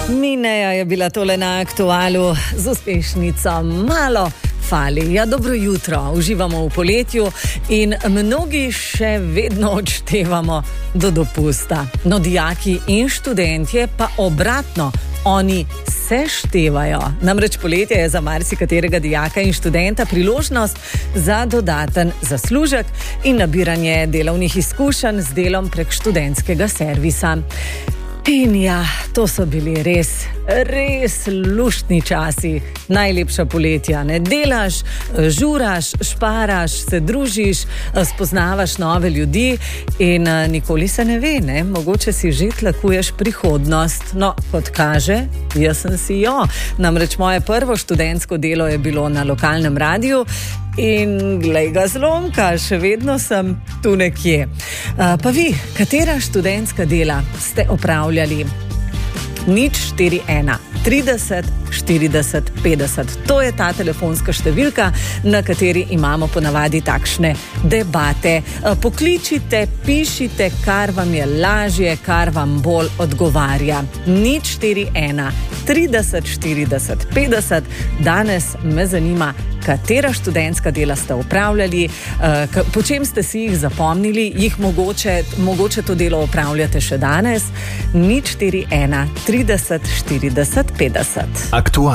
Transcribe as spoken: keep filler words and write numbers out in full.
Mineja je bila tole na Aktualu z uspešnico Malo fali. Ja, dobro jutro, uživamo v poletju in mnogi še vedno odštevamo do dopusta. No, dijaki in študentje pa obratno, oni se števajo. Namreč poletje je za marsikaterega dijaka in študenta priložnost za dodaten zaslužek in nabiranje delovnih izkušenj z delom prek študentskega servisa. In ja, to so bili res, res luštni časi, najlepša poletja. Ne delaš, žuraš, šparaš, se družiš, spoznavaš nove ljudi in nikoli se ne ve, ne? Mogoče si že tlakuješ prihodnost. No, kot kaže, jaz sem si jo. Namreč moje prvo študentsko delo je bilo na lokalnem radiju in glej ga zlomka, še vedno sem tu nekje. Uh, pa vi, katera študentska dela ste opravljali? Nič štiri ena trideset štirideset petdeset. To je ta telefonska številka, na kateri imamo ponavadi takšne debate. Pokličite, pišite, kar vam je lažje, kar vam bolj odgovarja. Nič štiri ena trideset štirideset petdeset. Danes me zanima, katera študentska dela ste opravljali, po čem ste si jih zapomnili, jih mogoče, mogoče to delo opravljate še danes. Nič štiri ena trideset štirideset petdeset. Aktualno.